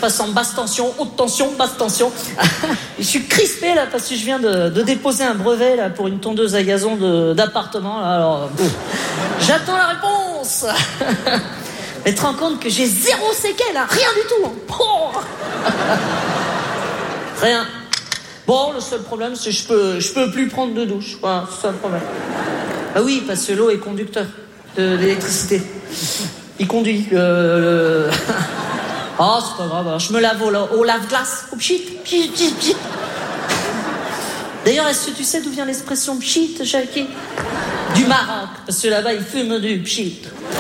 passe en basse tension, haute tension, basse tension. Je suis crispé là parce que je viens de déposer un brevet là pour une tondeuse à gazon d'appartement. Là, alors, j'attends la réponse. Mais te rends compte que j'ai zéro séquelle, hein, rien du tout. Oh. Rien. Bon, le seul problème, c'est que je peux plus prendre de douche. Voilà, c'est ça le problème. Ah oui, parce que l'eau est conducteur de l'électricité. Il conduit le... Oh, c'est pas grave, je me lave au lave-glace. Au pchit. D'ailleurs, est-ce que tu sais d'où vient l'expression pchit, Jackie? Du Maroc, parce que là-bas, ils fument du pchit.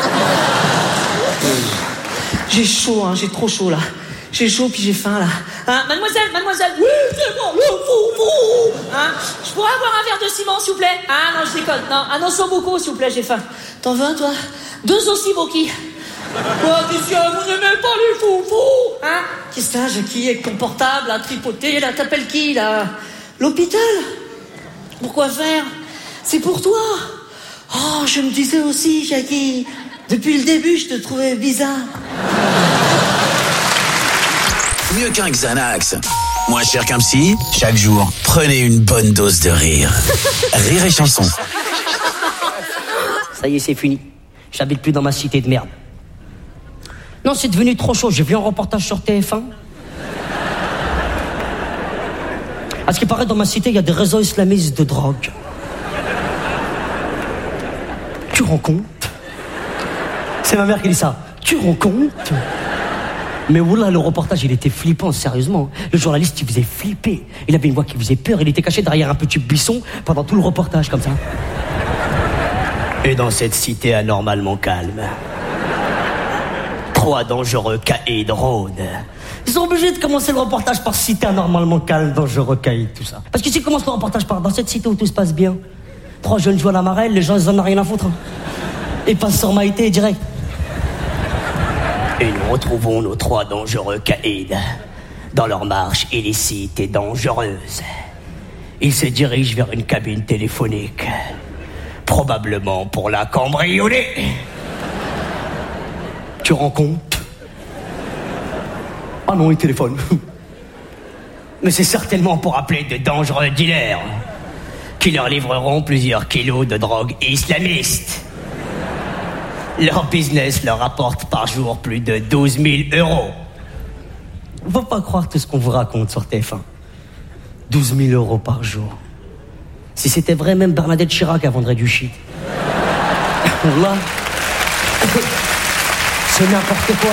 J'ai chaud, hein, j'ai trop chaud, là. J'ai chaud, puis j'ai faim, là. Hein, mademoiselle, oui, c'est bon, hein, je pourrais avoir un verre de ciment, s'il vous plaît? Ah, non, je déconne, non, un osso beaucoup, s'il vous plaît, j'ai faim. T'en veux un, toi? 2 aussi boki. Quoi, qu'est-ce que vous n'aimez pas les foufous? Hein? Qu'est-ce que t'as, Jackie, avec ton portable, à tripoter, là, t'appelles qui, là? L'hôpital? Pourquoi faire? C'est pour toi. Oh, je me disais aussi, Jackie, depuis le début, je te trouvais bizarre. Mieux qu'un Xanax, moins cher qu'un psy, chaque jour, prenez une bonne dose de rire. Rire et chanson. Ça y est, c'est fini. J'habite plus dans ma cité de merde. Non, c'est devenu trop chaud. J'ai vu un reportage sur TF1. À ce qui paraît, dans ma cité, il y a des réseaux islamistes de drogue. Tu rends compte? C'est ma mère qui dit ça. Tu rends compte? Mais oula, le reportage, il était flippant, sérieusement. Le journaliste, il faisait flipper. Il avait une voix qui faisait peur. Il était caché derrière un petit buisson pendant tout le reportage, comme ça. Et dans cette cité anormalement calme, 3 dangereux caïds rôdent. Ils sont obligés de commencer le reportage par cité anormalement calme, dangereux caïds, tout ça. Parce que s'ils commencent le reportage par dans cette cité où tout se passe bien, 3 jeunes jouent à la marelle, les gens, ils en ont rien à foutre. Ils passent sur Maïté direct. Et nous retrouvons nos 3 dangereux caïds dans leur marche illicite et dangereuse. Ils se dirigent vers une cabine téléphonique, probablement pour la cambrioler. Tu rends compte? Ah non, il téléphone. Mais c'est certainement pour appeler de dangereux dealers qui leur livreront plusieurs kilos de drogue islamiste. Leur business leur rapporte par jour plus de 12 000 euros. Faut pas croire tout ce qu'on vous raconte sur TF1. 12 000 euros par jour. Si c'était vrai, même Bernadette Chirac vendrait du shit. Là, c'est n'importe quoi.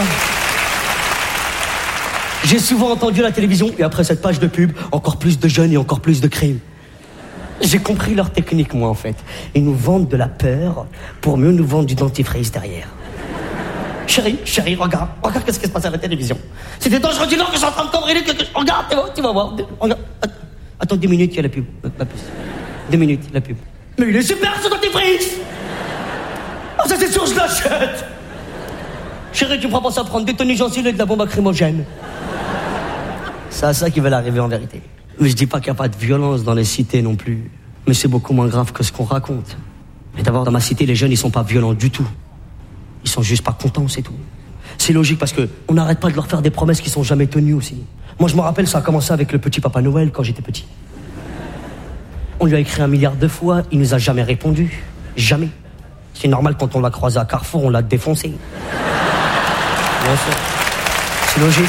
J'ai souvent entendu à la télévision, et après cette page de pub, encore plus de jeunes et encore plus de crimes. J'ai compris leur technique, moi, en fait. Ils nous vendent de la peur pour mieux nous vendre du dentifrice derrière. Chérie, regarde qu'est-ce qui se passe à la télévision. C'est des dangereux du Nord que je suis en train de cambrioler. Regarde, tu vas voir. Regarde. Attends 10 minutes, il y a la pub. Pas plus. 2 minutes, la pub. Mais il est super, ce dentifrice! Oh, ça, c'est sûr, je l'achète! Chérie, tu me feras penser à prendre des tonnes gencives avec de la bombe lacrymogène. C'est à ça qu'ils veulent arriver en vérité. Mais je dis pas qu'il n'y a pas de violence dans les cités non plus. Mais c'est beaucoup moins grave que ce qu'on raconte. Et d'abord, dans ma cité, les jeunes, ils sont pas violents du tout. Ils sont juste pas contents, c'est tout. C'est logique parce que on n'arrête pas de leur faire des promesses qui sont jamais tenues aussi. Moi, je me rappelle, ça a commencé avec le petit Papa Noël quand j'étais petit. On lui a écrit 1 milliard de fois, il nous a jamais répondu. Jamais. C'est normal, quand on l'a croisé à Carrefour, on l'a défoncé. Bien sûr. C'est logique.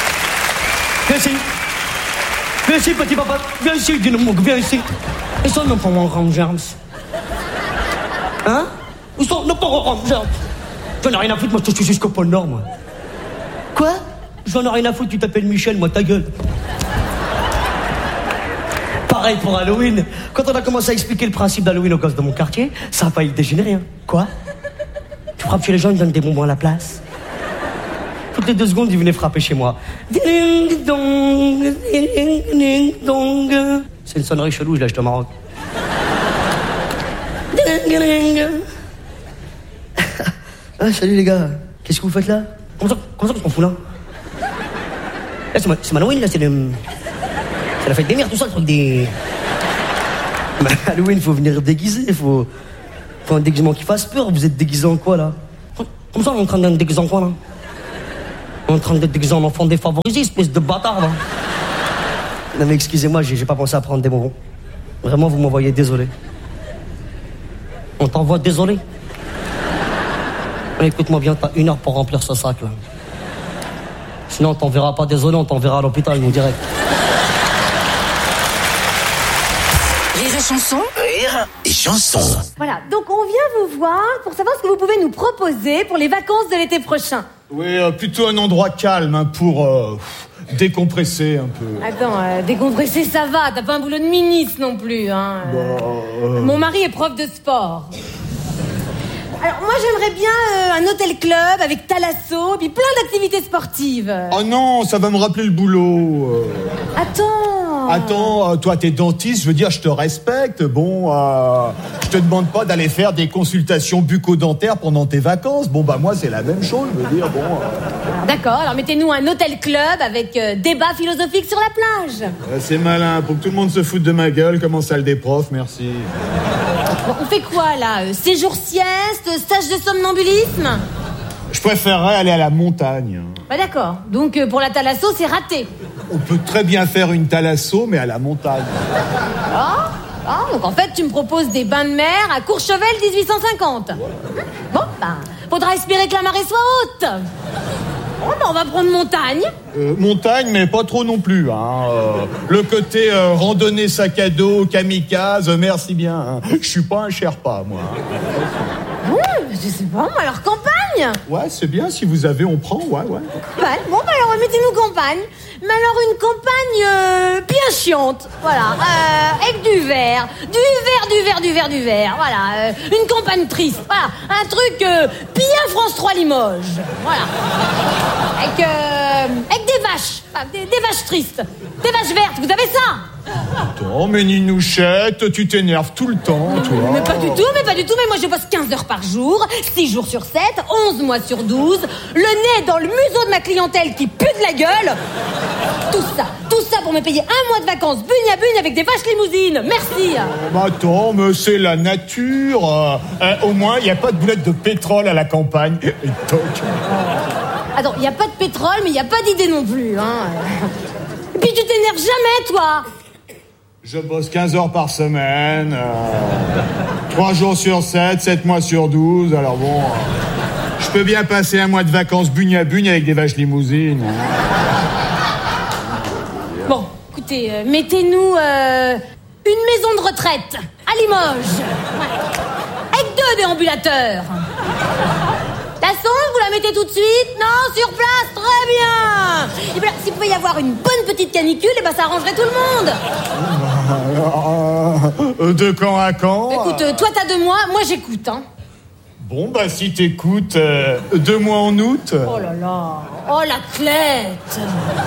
Viens ici, petit papa. Viens ici, Dynamok, viens ici. Ils sont nos parents Rangers. Hein? Ils sont nos parents Rangers. J'en ai rien à foutre, moi je te suis jusqu'au pôle Nord, moi. Quoi? J'en ai rien à foutre, tu t'appelles Michel, moi ta gueule. Pareil pour Halloween. Quand on a commencé à expliquer le principe d'Halloween aux gosses de mon quartier, ça a failli dégénérer, hein. Quoi? Tu frappes chez les gens, ils donnent des bonbons à la place. Toutes les 2 secondes, ils venaient frapper chez moi. Ding dong, ding dong. C'est une sonnerie chelou, je l'ai acheté au Maroc. Ding ding. Ah, salut les gars, qu'est-ce que vous faites là? Comment ça qu'on fout là? Là, c'est Halloween, là, c'est la fête des mères, tout ça, le truc des... Bah, Halloween, faut venir déguisé, faut un déguisement qui fasse peur. Vous êtes déguisé en quoi, là? Comme ça, on est en train de déguiser en quoi, là? En train de déguiser en enfant défavorisé, espèce de bâtard, là. Non mais excusez-moi, j'ai pas pensé à prendre des bonbons. Vraiment, vous m'envoyez désolé. On t'envoie désolé. Écoute-moi bien, t'as 1 heure pour remplir ce sac, là. Sinon, on t'enverra pas désolé, on t'enverra à l'hôpital, nous, direct. Rire et chanson. Rire et chanson. Voilà, donc on vient vous voir pour savoir ce que vous pouvez nous proposer pour les vacances de l'été prochain. Oui, plutôt un endroit calme, hein, pour décompresser un peu. Attends, décompresser ça va, t'as pas un boulot de ministre non plus, hein. Mon mari est prof de sport. Alors moi j'aimerais bien un hôtel-club avec thalasso, puis plein d'activités sportives. Oh non, ça va me rappeler le boulot. Attends, toi t'es dentiste, je veux dire, je te respecte. Bon, je te demande pas d'aller faire des consultations bucco-dentaires pendant tes vacances. Bon, bah moi c'est la même chose, je veux dire, bon. D'accord, alors mettez-nous un hôtel-club avec débat philosophique sur la plage. C'est malin, pour que tout le monde se foute de ma gueule, comment ça le des profs, merci. Bon, on fait quoi là séjour sieste, stage de somnambulisme? Je préférerais aller à la montagne. Bah d'accord, donc pour la thalasso c'est raté. On peut très bien faire une thalasso, mais à la montagne. Donc en fait tu me proposes des bains de mer à Courchevel 1850. Bon, bah, faudra espérer que la marée soit haute. Bon, bah, on va prendre montagne. Montagne, mais pas trop non plus, hein. Le côté randonnée sac à dos, kamikaze, merci bien, hein. Je suis pas un Sherpa, moi. Bon, je sais pas, moi, alors campagne. Ouais, c'est bien, si vous avez, on prend, ouais. Campagne. Bon, bah alors mettez-nous campagne. Mais alors une campagne bien chiante, voilà, avec du verre, voilà, une campagne triste, voilà, un truc bien France 3 Limoges, voilà, avec des vaches, des vaches tristes, des vaches vertes, vous avez ça? Attends, mais Ninouchette, tu t'énerves tout le temps, toi. Mais pas du tout, mais moi je bosse 15 heures par jour, 6 jours sur 7, 11 mois sur 12, le nez dans le museau de ma clientèle qui pue de la gueule. Tout ça pour me payer 1 mois de vacances bugne à bugne avec des vaches limousines. Merci. Attends, mais c'est la nature. Au moins, il n'y a pas de boulettes de pétrole à la campagne. Et toc. Attends, il n'y a pas de pétrole, mais il n'y a pas d'idée non plus, hein. Et puis tu t'énerves jamais, toi. Je bosse 15 heures par semaine, 3 jours sur 7, 7 mois sur 12, alors bon... je peux bien passer 1 mois de vacances bugne à bugne avec des vaches limousines. Bon, écoutez, mettez-nous une maison de retraite à Limoges. Ouais. Avec 2 déambulateurs. La sonde, vous la mettez tout de suite? Non, sur place, très bien. Et bien, s'il pouvait y avoir une bonne petite canicule, et ben ça arrangerait tout le monde. De quand à quand? Écoute, toi t'as 2 mois, moi j'écoute, hein. Bon, bah si t'écoutes, 2 mois en août. Oh là là, oh la clette.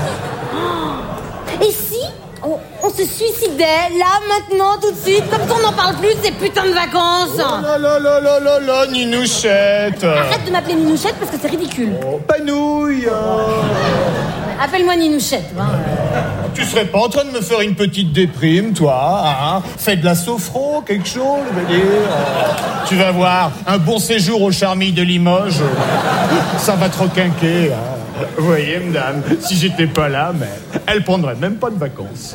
Et si on se suicidait, là, maintenant, tout de suite, comme ça on n'en parle plus de ces putains de vacances? Oh là, Ninouchette. Arrête de m'appeler Ninouchette parce que c'est ridicule. Oh, panouille. Appelle-moi Ninouchette, hein. Tu serais pas en train de me faire une petite déprime, toi, hein? Fais de la sophro, quelque chose, je veux dire. Tu vas voir, un bon séjour au Charmilles de Limoges, ça va te requinquer, hein. Vous voyez, madame, si j'étais pas là, mais elle prendrait même pas de vacances.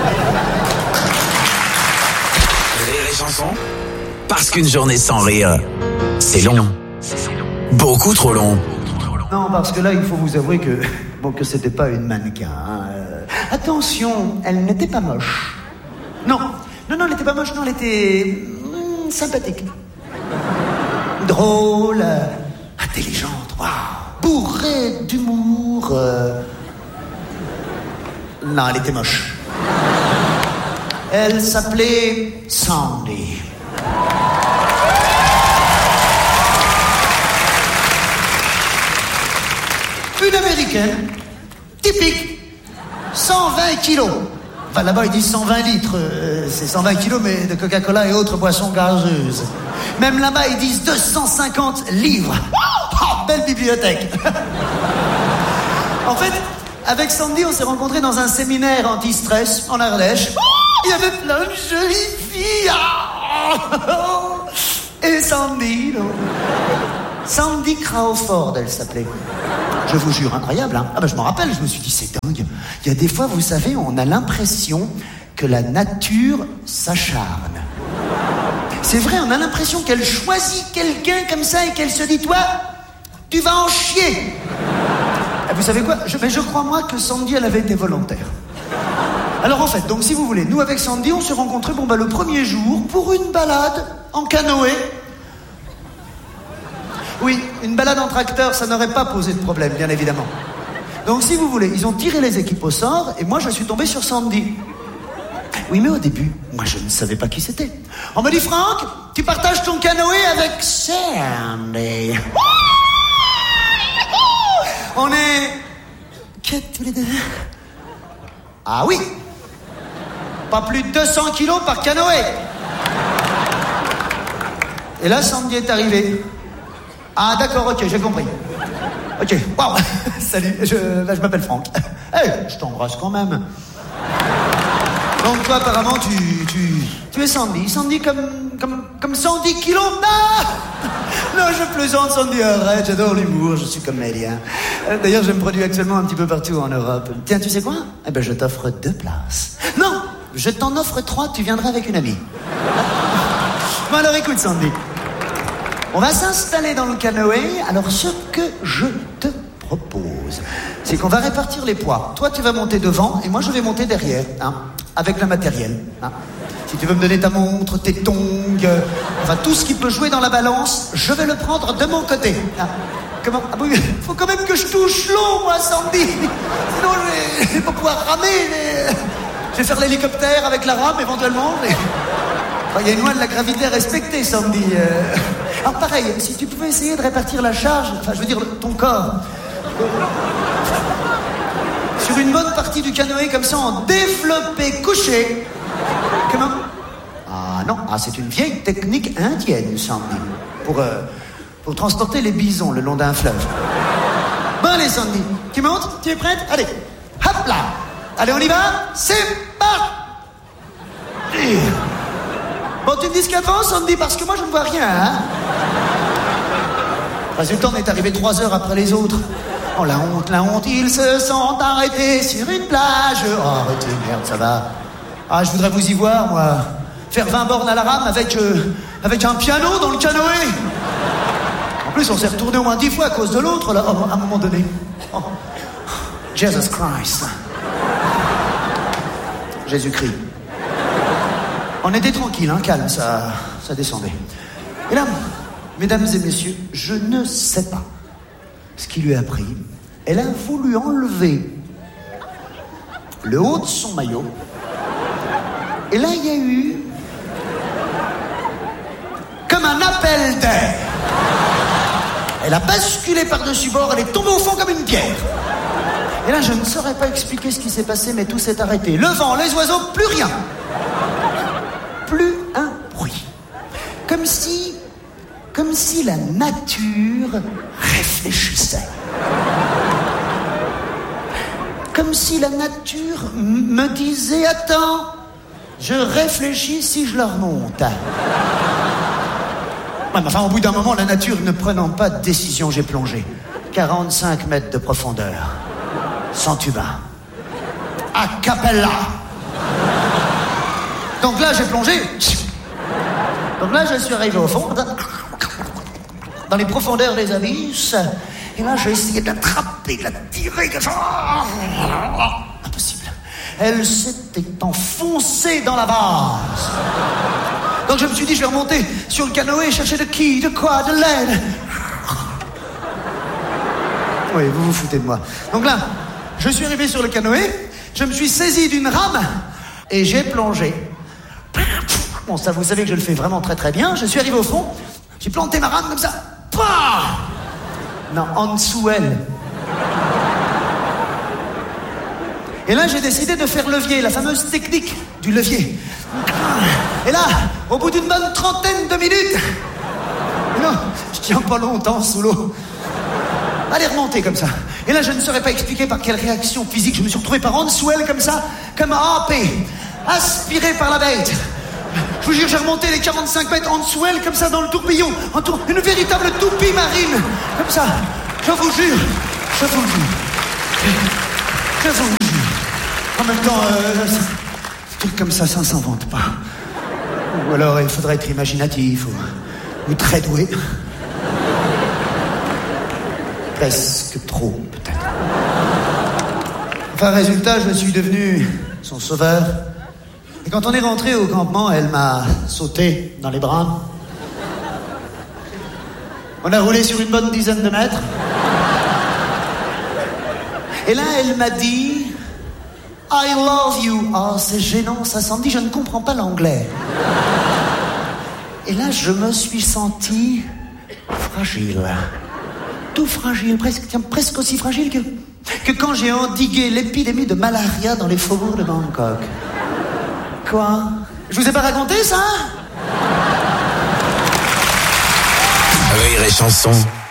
Rire et chanson. Parce qu'une journée sans rire, c'est long. Beaucoup trop long. Non, parce que là, il faut vous avouer que c'était pas une mannequin. Hein. Attention, elle n'était pas moche. Non, elle n'était pas moche, non, elle était sympathique. Drôle, intelligente, waouh, bourrée d'humour. Non, elle était moche. Elle s'appelait Sandy. Une américaine, typique, 120 kilos. Enfin, là-bas, ils disent 120 litres. C'est 120 kilos, mais de Coca-Cola et autres boissons gazeuses. Même là-bas, ils disent 250 livres. Oh, belle bibliothèque. En fait, avec Sandy, on s'est rencontrés dans un séminaire anti-stress en Ardèche. Il y avait plein de jolies filles. Et Sandy, non. Sandy Crawford, elle s'appelait. Je vous jure, incroyable, hein. Ah ben je m'en rappelle, je me suis dit, c'est dingue. Il y a des fois, vous savez, on a l'impression que la nature s'acharne. C'est vrai, on a l'impression qu'elle choisit quelqu'un comme ça et qu'elle se dit, toi, tu vas en chier. Et vous savez quoi, je crois moi que Sandy, elle avait été volontaire. Alors en fait, donc si vous voulez, nous avec Sandy, on s'est rencontrés, le premier jour, pour une balade en canoë. Oui, une balade en tracteur, ça n'aurait pas posé de problème, bien évidemment. Donc si vous voulez, ils ont tiré les équipes au sort, et moi je suis tombé sur Sandy. Oui, mais au début, moi je ne savais pas qui c'était. On me dit, Franck, tu partages ton canoë avec Sandy. On est... Qu'est-ce tous les deux? Ah oui. Pas plus de 200 kilos par canoë. Et là, Sandy est arrivée. Ah d'accord, ok, j'ai compris. Ok, waouh. Salut, je m'appelle Franck. Hey, je t'embrasse quand même. Donc toi, apparemment, tu es Sandy. Sandy comme 110 kilos. Non, je plaisante, Sandy, arrête, j'adore l'humour, je suis comédien. D'ailleurs, je me produis actuellement un petit peu partout en Europe. Tiens, tu sais quoi? Eh ben, je t'offre 2 places. Non, je t'en offre 3, tu viendras avec une amie. Bon, alors écoute, Sandy. On va s'installer dans le canoë. Alors, ce que je te propose, c'est qu'on va répartir les poids. Toi, tu vas monter devant et moi, je vais monter derrière, hein, avec le matériel. Hein. Si tu veux me donner ta montre, tes tongs, enfin tout ce qui peut jouer dans la balance, je vais le prendre de mon côté. Hein. Comment? Ah oui, faut quand même que je touche l'eau, moi, Sandy. Sinon, je vais pas pouvoir ramer. Je vais faire l'hélicoptère avec la rame, éventuellement. Il y a une loi de la gravité à respecter, Sandy. Alors pareil, si tu pouvais essayer de répartir la charge, enfin je veux dire ton corps, sur une bonne partie du canoë comme ça en développé couché. Comment? Ah non, c'est une vieille technique indienne, Sandy, pour transporter les bisons le long d'un fleuve. Bon allez Sandy, tu montes? Tu es prête? Allez, hop là. Allez on y va? C'est parti. Bon, tu me dis ce qu'avance, Sandy, parce que moi, je ne vois rien, hein. Résultat, on est arrivé 3 heures après les autres. Oh, la honte, ils se sont arrêtés sur une plage. Oh, arrêtez, merde, ça va. Ah, je voudrais vous y voir, moi. Faire 20 bornes à la rame avec un piano dans le canoë. En plus, on s'est retourné au moins 10 fois à cause de l'autre, là, à un moment donné. Oh. Jesus Christ. Jésus-Christ. On était tranquille, hein, calme, ça descendait. Et là, mesdames et messieurs, je ne sais pas ce qui lui a pris. Elle a voulu enlever le haut de son maillot. Et là, il y a eu comme un appel d'air. Elle a basculé par-dessus bord, elle est tombée au fond comme une pierre. Et là, je ne saurais pas expliquer ce qui s'est passé, mais tout s'est arrêté. Le vent, les oiseaux, plus rien. Plus un bruit. Comme si la nature réfléchissait. Comme si la nature me disait, attends, je réfléchis si je leur monte. Ouais, mais enfin, au bout d'un moment, la nature ne prenant pas de décision, j'ai plongé. 45 mètres de profondeur. Sans tuba. A cappella. Donc là, j'ai plongé. Donc là, je suis arrivé au fond, dans les profondeurs des abysses. Et là, j'ai essayé d'attraper, de la tirer. Impossible. Elle s'était enfoncée dans la vase. Donc je me suis dit, je vais remonter sur le canoë, chercher de qui, de quoi, de l'aide. Oui, vous vous foutez de moi. Donc là, je suis arrivé sur le canoë, je me suis saisi d'une rame et j'ai plongé. Bon, ça, vous savez que je le fais vraiment très très bien. Je suis arrivé au fond, j'ai planté ma rame comme ça. Pah! Non, en dessous elle. Et là, j'ai décidé de faire levier, la fameuse technique du levier. Et là, au bout d'une bonne trentaine de minutes, non, je tiens pas longtemps sous l'eau. Allez, remonter comme ça. Et là, je ne saurais pas expliquer par quelle réaction physique je me suis retrouvé par en dessous elle comme ça, comme happé, aspiré par la bête. Je vous jure, j'ai remonté les 45 mètres en dessous elle, comme ça, dans le tourbillon. Une véritable toupie marine. Comme ça. Je vous jure. Je vous le jure. Je vous le jure. En même temps, un truc comme ça s'invente pas. Ou alors, il faudrait être imaginatif ou très doué. Presque trop, peut-être. Enfin, résultat, je suis devenu son sauveur. Et quand on est rentré au campement, elle m'a sauté dans les bras. On a roulé sur une bonne dizaine de mètres. Et là, elle m'a dit « I love you ». Oh, c'est gênant, ça s'en dit, je ne comprends pas l'anglais. Et là, je me suis senti fragile. Tout fragile, presque aussi fragile que quand j'ai endigué l'épidémie de malaria dans les faubourgs de Bangkok. Quoi? Je vous ai pas raconté ça? Rire et chanson.